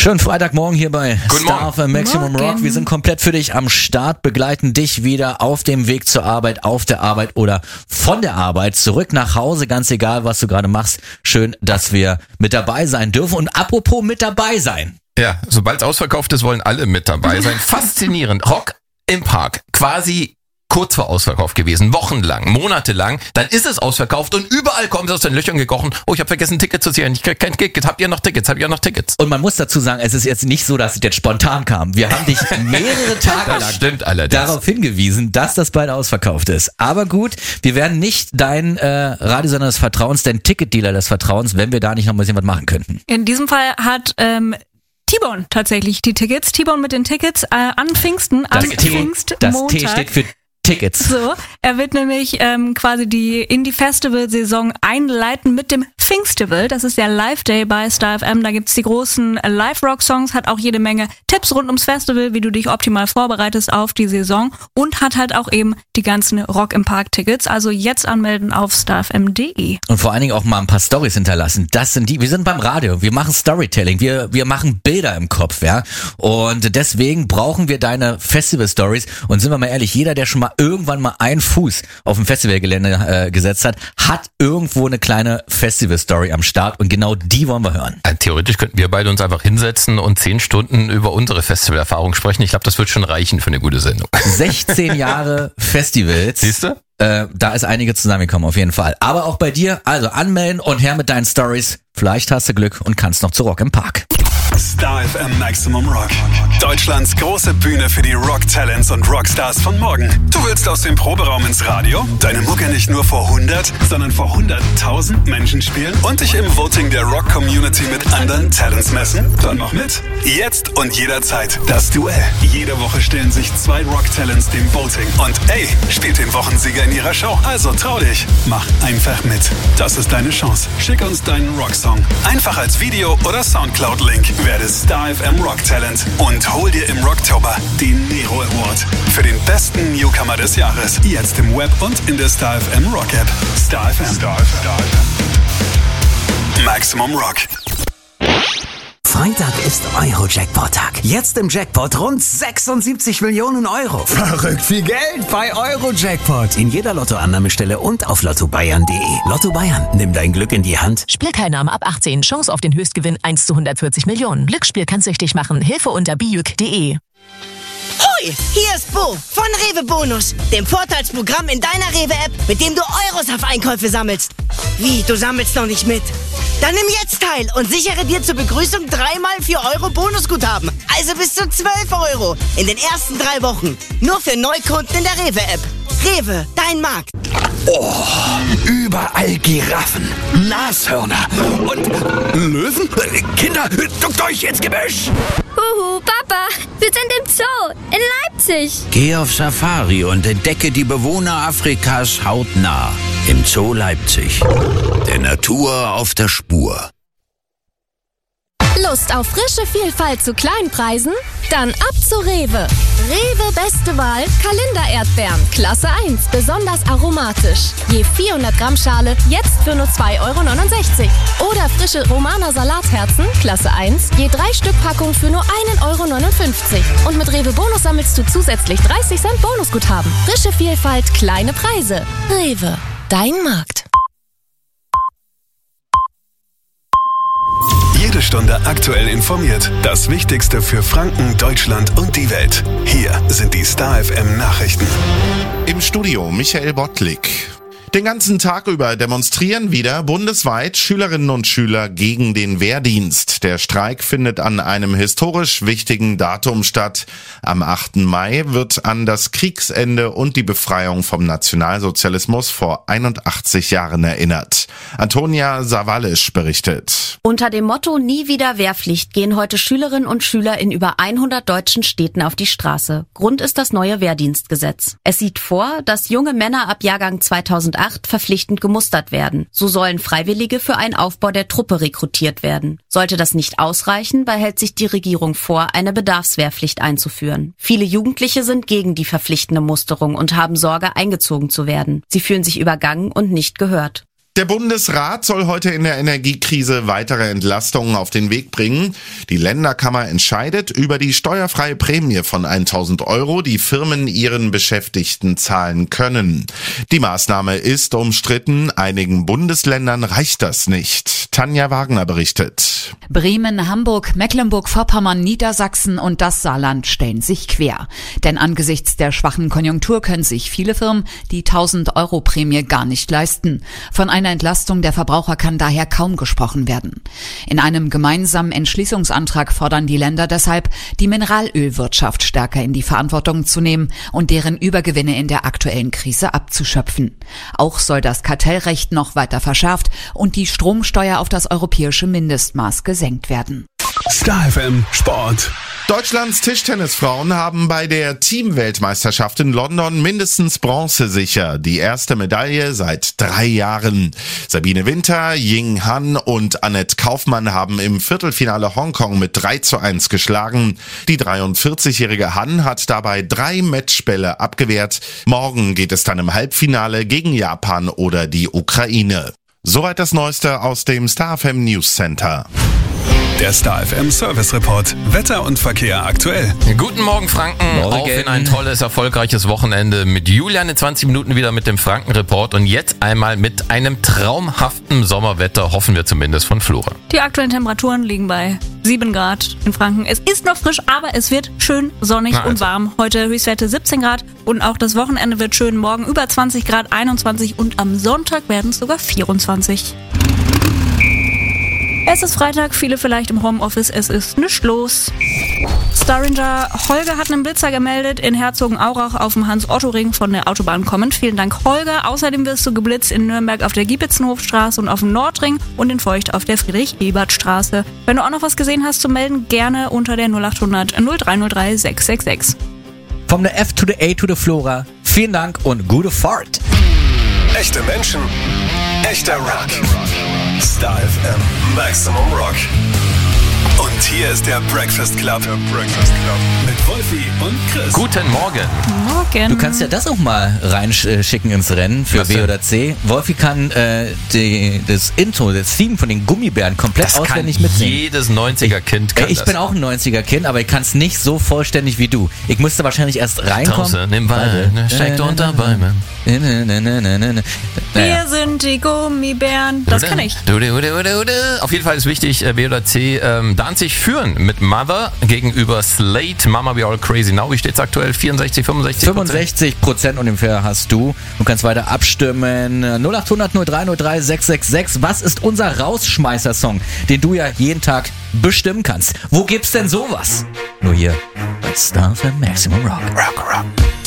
Schönen Freitagmorgen hier bei Star FM Maximum Rock. Wir sind komplett für dich am Start, begleiten dich wieder auf dem Weg zur Arbeit, auf der Arbeit oder von der Arbeit zurück nach Hause, ganz egal, was du gerade machst. Schön, dass wir mit dabei sein dürfen. Und apropos mit dabei sein. Ja, sobald es ausverkauft ist, wollen alle mit dabei sein. Faszinierend. Rock im Park. Quasi kurz vor Ausverkauf gewesen. Wochenlang, monatelang. Dann ist es ausverkauft und überall kommen sie aus den Löchern gekrochen. Oh, ich habe vergessen, Ticket zu ziehen. Ich krieg kein Ticket. Habt ihr noch Tickets? Und man muss dazu sagen, es ist jetzt nicht so, dass es jetzt spontan kam. Wir haben dich mehrere Tage lang darauf hingewiesen, dass das bald ausverkauft ist. Aber gut, wir werden nicht dein Radiosender des Vertrauens, dein Ticketdealer des Vertrauens, wenn wir da nicht noch ein bisschen was machen könnten. In diesem Fall hat T-Bone tatsächlich die Tickets. T-Bone mit den Tickets an Pfingsten, am Pfingstmontag. Das T steht für Tickets. So, er wird nämlich quasi die Indie-Festival-Saison einleiten mit dem Pfingstival. Das ist der Live-Day bei Star FM. Da gibt's die großen Live-Rock-Songs, hat auch jede Menge Tipps rund ums Festival, wie du dich optimal vorbereitest auf die Saison und hat halt auch eben die ganzen Rock im Park-Tickets. Also jetzt anmelden auf starfm.de. Und vor allen Dingen auch mal ein paar Storys hinterlassen. Das sind wir sind beim Radio, wir machen Storytelling, wir machen Bilder im Kopf, ja. Und deswegen brauchen wir deine Festival-Stories. Und sind wir mal ehrlich, jeder, der schon mal irgendwann mal einen Fuß auf dem Festivalgelände gesetzt hat irgendwo eine kleine Festival-Story am Start und genau die wollen wir hören. Theoretisch könnten wir beide uns einfach hinsetzen und 10 Stunden über unsere Festivalerfahrung sprechen. Ich glaube, das wird schon reichen für eine gute Sendung. 16 Jahre Festivals. Siehst du? Da ist einige zusammengekommen auf jeden Fall. Aber auch bei dir, also anmelden und her mit deinen Stories. Vielleicht hast du Glück und kannst noch zu Rock im Park. Star FM Maximum Rock. Deutschlands große Bühne für die Rock-Talents und Rockstars von morgen. Du willst aus dem Proberaum ins Radio, deine Mucke nicht nur vor 100, sondern vor 100.000 Menschen spielen und dich im Voting der Rock-Community mit anderen Talents messen? Dann mach mit. Jetzt und jederzeit das Duell. Jede Woche stellen sich 2 Rock-Talents dem Voting. Und ey, spielt den Wochensieger in ihrer Show. Also trau dich. Mach einfach mit. Das ist deine Chance. Schick uns deinen Rocksong. Einfach als Video oder Soundcloud-Link. Werde Star FM Rock Talent und hol dir im Rocktober den Nero Award für den besten Newcomer des Jahres. Jetzt im Web und in der Star FM Rock App. Star FM. Maximum Rock. Freitag ist Euro-Jackpot-Tag. Jetzt im Jackpot rund 76 Millionen Euro. Verrückt viel Geld bei Euro-Jackpot. In jeder Lottoannahmestelle und auf lottobayern.de. Lotto Bayern, nimm dein Glück in die Hand. Spielteilnahme ab 18. Chance auf den Höchstgewinn 1 zu 140 Millionen. Glücksspiel kann süchtig machen. Hilfe unter bijuk.de. Hoi, hier ist Bo von Rewe Bonus, dem Vorteilsprogramm in deiner Rewe-App, mit dem du Euros auf Einkäufe sammelst. Wie, du sammelst noch nicht mit? Dann nimm jetzt teil und sichere dir zur Begrüßung 3x 4 Euro Bonusguthaben. Also bis zu 12 Euro in den ersten 3 Wochen. Nur für Neukunden in der Rewe-App. Rewe, dein Markt. Oh, überall Giraffen, Nashörner und Löwen. Kinder, duckt euch ins Gebüsch. Huhu, Papa, wir sind im Zoo in Leipzig. Geh auf Safari und entdecke die Bewohner Afrikas hautnah im Zoo Leipzig. Der Natur auf der Spur. Lust auf frische Vielfalt zu Kleinpreisen? Dann ab zu Rewe. Rewe beste Wahl, Kalender-Erdbeeren, Klasse 1, besonders aromatisch. Je 400 Gramm Schale, jetzt für nur 2,69 Euro. Oder frische Romaner Salatherzen, Klasse 1, je 3 Stück Packung für nur 1,59 Euro. Und mit Rewe Bonus sammelst du zusätzlich 30 Cent Bonusguthaben. Frische Vielfalt, kleine Preise. Rewe, dein Markt. Jede Stunde aktuell informiert. Das Wichtigste für Franken, Deutschland und die Welt. Hier sind die Star FM Nachrichten. Im Studio Michael Bottlik. Den ganzen Tag über demonstrieren wieder bundesweit Schülerinnen und Schüler gegen den Wehrdienst. Der Streik findet an einem historisch wichtigen Datum statt. Am 8. Mai wird an das Kriegsende und die Befreiung vom Nationalsozialismus vor 81 Jahren erinnert. Antonia Sawallisch berichtet. Unter dem Motto Nie wieder Wehrpflicht gehen heute Schülerinnen und Schüler in über 100 deutschen Städten auf die Straße. Grund ist das neue Wehrdienstgesetz. Es sieht vor, dass junge Männer ab Jahrgang 2008 verpflichtend gemustert werden. So sollen Freiwillige für einen Aufbau der Truppe rekrutiert werden. Sollte das nicht ausreichen, behält sich die Regierung vor, eine Bedarfswehrpflicht einzuführen. Viele Jugendliche sind gegen die verpflichtende Musterung und haben Sorge, eingezogen zu werden. Sie fühlen sich übergangen und nicht gehört. Der Bundesrat soll heute in der Energiekrise weitere Entlastungen auf den Weg bringen. Die Länderkammer entscheidet über die steuerfreie Prämie von 1.000 €, die Firmen ihren Beschäftigten zahlen können. Die Maßnahme ist umstritten. Einigen Bundesländern reicht das nicht. Tanja Wagner berichtet. Bremen, Hamburg, Mecklenburg-Vorpommern, Niedersachsen und das Saarland stellen sich quer. Denn angesichts der schwachen Konjunktur können sich viele Firmen die 1.000 € Prämie gar nicht leisten. Von einer Entlastung der Verbraucher kann daher kaum gesprochen werden. In einem gemeinsamen Entschließungsantrag fordern die Länder deshalb, die Mineralölwirtschaft stärker in die Verantwortung zu nehmen und deren Übergewinne in der aktuellen Krise abzuschöpfen. Auch soll das Kartellrecht noch weiter verschärft und die Stromsteuer auf das europäische Mindestmaß gesenkt werden. Star FM Sport. Deutschlands Tischtennisfrauen haben bei der Teamweltmeisterschaft in London mindestens Bronze sicher. Die erste Medaille seit 3 Jahren. Sabine Winter, Ying Han und Annette Kaufmann haben im Viertelfinale Hongkong mit 3:1 geschlagen. Die 43-jährige Han hat dabei 3 Matchbälle abgewehrt. Morgen geht es dann im Halbfinale gegen Japan oder die Ukraine. Soweit das Neueste aus dem Star FM News Center. Der Star FM Service Report. Wetter und Verkehr aktuell. Guten Morgen, Franken. Morgen. Auf in ein tolles, erfolgreiches Wochenende mit Julian in 20 Minuten wieder mit dem Franken-Report und jetzt einmal mit einem traumhaften Sommerwetter, hoffen wir zumindest von Flora. Die aktuellen Temperaturen liegen bei 7 Grad in Franken. Es ist noch frisch, aber es wird schön sonnig und warm. Heute Höchstwerte 17 Grad und auch das Wochenende wird schön. Morgen über 20 Grad, 21 und am Sonntag werden es sogar 24. Es ist Freitag, viele vielleicht im Homeoffice, es ist nichts los. Starringer Holger hat einen Blitzer gemeldet in Herzogenaurach auf dem Hans-Otto-Ring von der Autobahn kommend. Vielen Dank, Holger. Außerdem wirst du geblitzt in Nürnberg auf der Giebitzenhofstraße und auf dem Nordring und in Feucht auf der Friedrich-Ebert-Straße. Wenn du auch noch was gesehen hast zu melden, gerne unter der 0800 0303 666. Vom der F to the A to the Flora. Vielen Dank und gute Fahrt. Echte Menschen, echter Rock. Star FM Maximum Rock. Und hier ist der Breakfast Club. Mit Wolfi und Chris. Guten Morgen. Morgen. Du kannst ja das auch mal reinschicken ins Rennen für Was W denn? oder C. Wolfi kann das Intro, das Theme von den Gummibären komplett Das kann auswendig mitsingen. jedes 90er-Kind kann Ich das. bin auch ein 90er-Kind, aber ich kann es nicht so vollständig wie du. Ich musste wahrscheinlich erst reinkommen. Draußen im Wald, steckt unter Bäumen. Wir sind die Gummibären. Das kann ich. Auf jeden Fall ist wichtig, W oder C, Danzig führen mit Mother gegenüber Slate. Mama, we all crazy now. Wie steht's aktuell? 64, 65%? 65% ungefähr hast du. Du kannst weiter abstimmen. 0800 0303 666. Was ist unser Rausschmeißer-Song, den du ja jeden Tag bestimmen kannst? Wo gibt's denn sowas? Nur hier bei Star FM Maximum Rock. Rock.